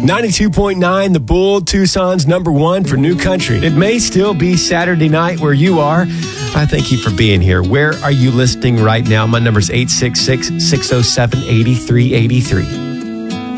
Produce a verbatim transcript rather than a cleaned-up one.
ninety-two point nine, The Bull, Tucson's number one for new country. It may still be Saturday night where you are. I thank you for being here. Where are you listening right now? My number is eight six six, six oh seven, eight three eight three.